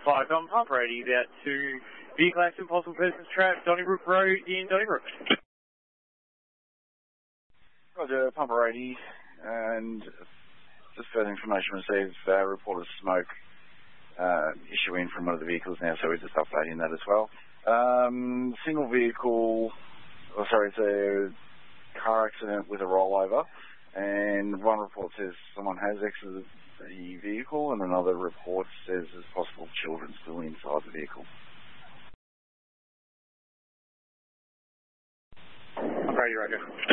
5 on Pump Radio about 2 vehicle accident, possible persons trapped, Donnybrook Road in Donnybrook. Roger, Pump Radio, and just further information received, reported smoke issuing from one of the vehicles now, so we're just updating that as well. Single vehicle, it's a car accident with a rollover, and one report says someone has exited the vehicle, and another report says there's possible children still inside the vehicle. Radio, Roger.